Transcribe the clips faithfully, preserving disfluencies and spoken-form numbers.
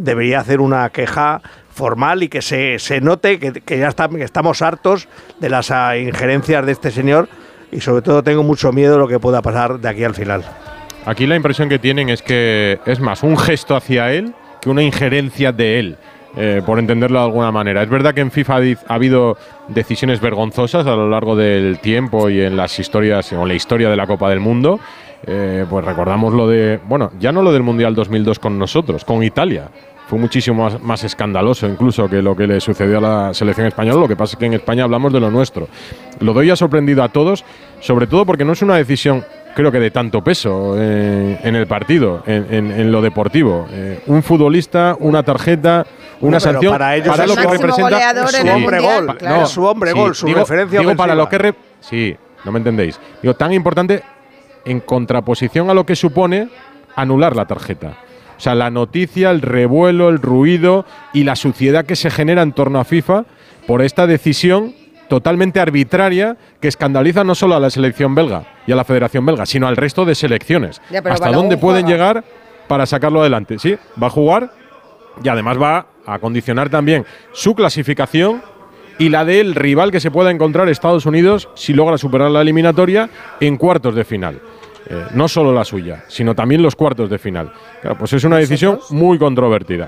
debería hacer una queja formal y que se, se note que, que ya está, que estamos hartos de las uh, injerencias de este señor, y sobre todo tengo mucho miedo de lo que pueda pasar de aquí al final. Aquí la impresión que tienen es que es más un gesto hacia él que una injerencia de él, eh, por entenderlo de alguna manera. Es verdad que en FIFA ha habido decisiones vergonzosas a lo largo del tiempo y en las historias, o en la historia de la Copa del Mundo. Eh, pues recordamos lo de, bueno, ya no lo del Mundial dos mil dos con nosotros, con Italia. Fue muchísimo más, más escandaloso incluso que lo que le sucedió a la selección española. Lo que pasa es que en España hablamos de lo nuestro. Lo de hoy ha sorprendido a todos, sobre todo porque no es una decisión, creo que de tanto peso eh, en el partido, en, en, en lo deportivo. Eh, un futbolista, una tarjeta, una no, sanción para, ellos para lo que representa su hombre gol, pa, claro. no, su hombre sí, gol, su digo, referencia digo ofensiva. Para lo que re, sí, no me entendéis. Digo, tan importante en contraposición a lo que supone anular la tarjeta. O sea, la noticia, el revuelo, el ruido y la suciedad que se genera en torno a FIFA por esta decisión totalmente arbitraria que escandaliza no solo a la selección belga y a la Federación Belga, sino al resto de selecciones. Ya, ¿hasta dónde pueden juega. llegar para sacarlo adelante? Sí, va a jugar y además va a condicionar también su clasificación y la del rival que se pueda encontrar Estados Unidos si logra superar la eliminatoria en cuartos de final. Eh, no solo la suya, sino también los cuartos de final. Claro, pues es una decisión muy controvertida.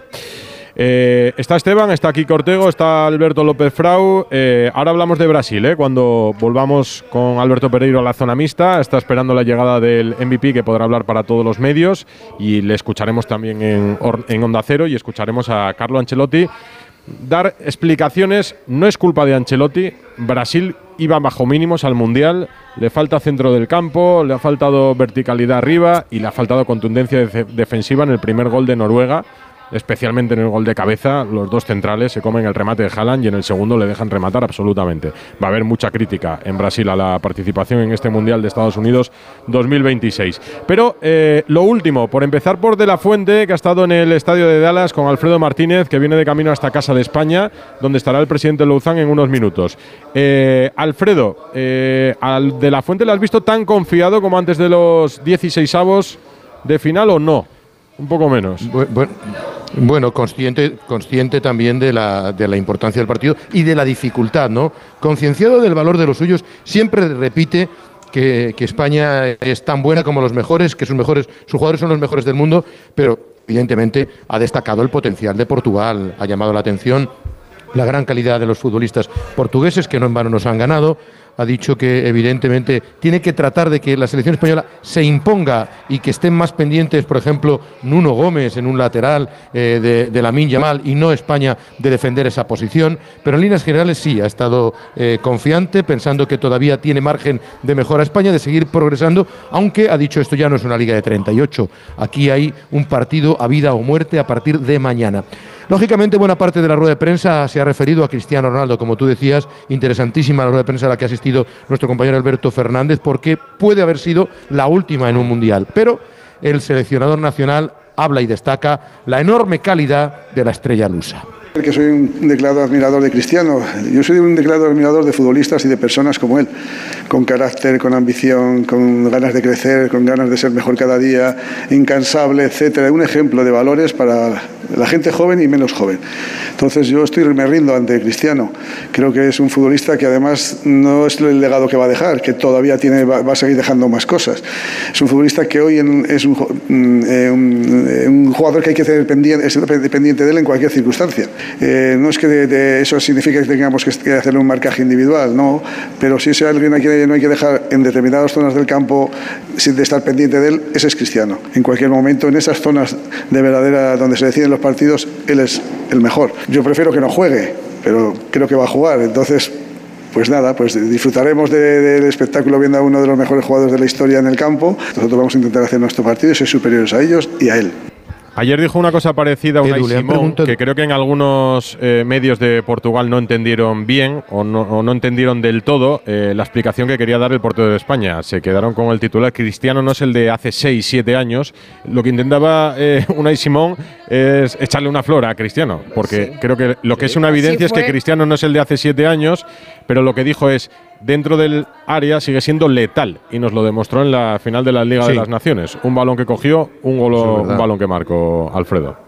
Eh, está Esteban, está Kiko Ortego, está Alberto López Frau. Eh, ahora hablamos de Brasil, eh, cuando volvamos con Alberto Pereiro a la zona mixta. Está esperando la llegada del M V P, que podrá hablar para todos los medios, y le escucharemos también en, en Onda Cero, y escucharemos a Carlo Ancelotti dar explicaciones. No es culpa de Ancelotti. Brasil iba bajo mínimos al Mundial, le falta centro del campo, le ha faltado verticalidad arriba y le ha faltado contundencia de- defensiva en el primer gol de Noruega, especialmente en el gol de cabeza. Los dos centrales se comen el remate de Haaland y en el segundo le dejan rematar absolutamente. Va a haber mucha crítica en Brasil a la participación en este Mundial de Estados Unidos dos mil veintiséis. Pero eh, lo último, por empezar por De La Fuente, que ha estado en el estadio de Dallas con Alfredo Martínez, que viene de camino hasta Casa de España, donde estará el presidente Louzán en unos minutos. Eh, Alfredo, eh, ¿al De La Fuente le has visto tan confiado como antes de los dieciseisavos de final o no? Un poco menos. Bueno, bueno consciente, consciente también de la, de la importancia del partido y de la dificultad, ¿no? Concienciado del valor de los suyos, siempre repite que, que España es tan buena como los mejores, que sus mejores, sus jugadores son los mejores del mundo, pero evidentemente ha destacado el potencial de Portugal, ha llamado la atención la gran calidad de los futbolistas portugueses, que no en vano nos han ganado. Ha dicho que evidentemente tiene que tratar de que la selección española se imponga y que estén más pendientes, por ejemplo, Nuno Gómez en un lateral eh, de, de Lamine Yamal, y no España de defender esa posición. Pero en líneas generales sí, ha estado eh, confiante, pensando que todavía tiene margen de mejora España, de seguir progresando, aunque ha dicho esto ya no es una liga de treinta y ocho. Aquí hay un partido a vida o muerte a partir de mañana. Lógicamente, buena parte de la rueda de prensa se ha referido a Cristiano Ronaldo, como tú decías, interesantísima la rueda de prensa a la que ha asistido nuestro compañero Alberto Fernández, porque puede haber sido la última en un mundial. Pero el seleccionador nacional habla y destaca la enorme calidad de la estrella lusa. Que soy un declarado admirador de Cristiano. Yo soy un declarado admirador de futbolistas y de personas como él, con carácter, con ambición, con ganas de crecer, con ganas de ser mejor cada día, incansable, etcétera. Un ejemplo de valores para la gente joven y menos joven. Entonces yo estoy me rindo ante Cristiano. Creo que es un futbolista que además no es el legado que va a dejar, que todavía tiene va, va a seguir dejando más cosas. Es un futbolista que hoy en, es un, eh, un, eh, un jugador que hay que ser pendiente, ser pendiente de él en cualquier circunstancia. Eh, no es que de, de eso signifique que tengamos que, que hacerle un marcaje individual, no, pero si es alguien a quien no hay que dejar en determinadas zonas del campo sin de estar pendiente de él, ese es Cristiano. En cualquier momento, en esas zonas de verdadera donde se deciden los partidos, él es el mejor. Yo prefiero que no juegue, pero creo que va a jugar. Entonces, pues nada, pues disfrutaremos de, de, del espectáculo viendo a uno de los mejores jugadores de la historia en el campo. Nosotros vamos a intentar hacer nuestro partido y ser superiores a ellos y a él. Ayer dijo una cosa parecida a Unai Simón, que creo que en algunos eh, medios de Portugal no entendieron bien o no, o no entendieron del todo eh, la explicación que quería dar el portero de España. Se quedaron con el titular: Cristiano no es el de hace seis, siete años. Lo que intentaba eh, Unai Simón es echarle una flor a Cristiano, porque sí. creo que lo que sí. es una evidencia es que Cristiano no es el de hace siete años, pero lo que dijo es: dentro del área sigue siendo letal, y nos lo demostró en la final de la Liga sí. de las Naciones. Un balón que cogió, un, golo, un balón que marcó Alfredo.